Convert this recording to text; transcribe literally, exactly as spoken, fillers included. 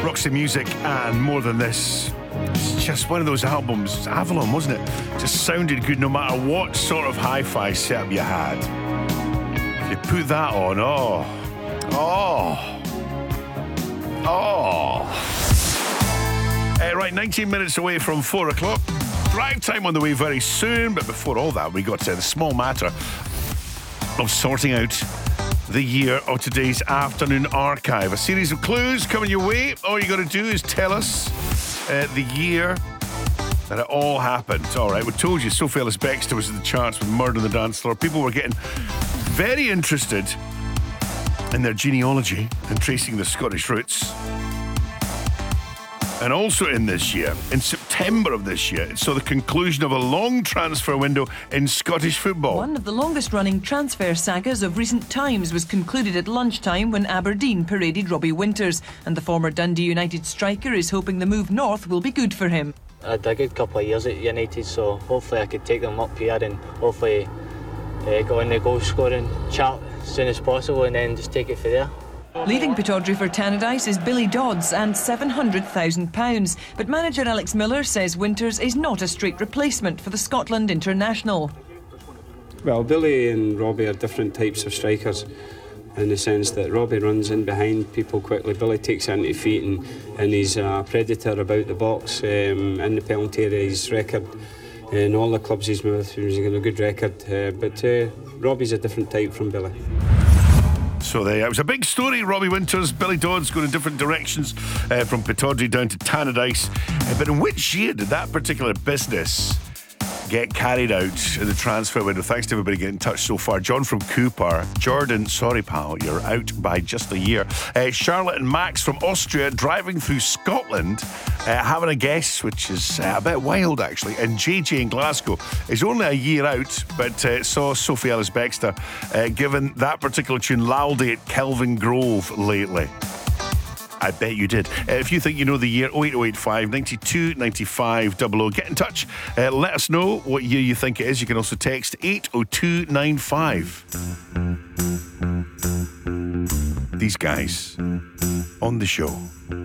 Roxy Music and More Than This. It's just one of those albums. It's Avalon, wasn't it? Just sounded good no matter what sort of hi-fi setup you had. If you put that on, oh, oh, oh. Uh, right, nineteen minutes away from four o'clock. Drive time on the way very soon, but before all that, we got to the small matter of sorting out the year of today's afternoon archive. A series of clues coming your way. All you got to do is tell us uh, the year that it all happened. All right, we told you Sophie Ellis-Bextor was in the charts with Murder on the Dance Floor. People were getting very interested in their genealogy and tracing their Scottish roots. And also in this year, in September of this year, it saw the conclusion of a long transfer window in Scottish football. One of the longest-running transfer sagas of recent times was concluded at lunchtime when Aberdeen paraded Robbie Winters, and the former Dundee United striker is hoping the move north will be good for him. I had a good couple of years at United, so hopefully I could take them up here and hopefully uh, go in the goal-scoring chart as soon as possible and then just take it from there. Leaving Pittodrie for Tannadice is Billy Dodds and seven hundred thousand pounds. But manager Alex Miller says Winters is not a straight replacement for the Scotland international. Well, Billy and Robbie are different types of strikers in the sense that Robbie runs in behind people quickly. Billy takes it into feet and, and he's a predator about the box. Um, in the penalty area, his record in all the clubs he's with, he's got a good record. Uh, but uh, Robbie's a different type from Billy. So there, it was a big story. Robbie Winters, Billy Dodds going in different directions uh, from Pittodrie down to Tannadice. Uh, but in which year did that particular business get carried out in the transfer window? Thanks to everybody getting in touch so far. John from Cooper. Jordan, sorry pal, you're out by just a year. Uh, Charlotte and Max from Austria driving through Scotland, uh, having a guess, which is uh, a bit wild actually. And J J in Glasgow is only a year out, but uh, saw Sophie Ellis-Bextor uh, given that particular tune Laldy at Kelvin Grove lately. I bet you did. Uh, if you think you know the year, oh eight oh eight five, nine two nine five double oh. Get in touch. Uh, let us know what year you think it is. You can also text eight oh two nine five. These guys on the show.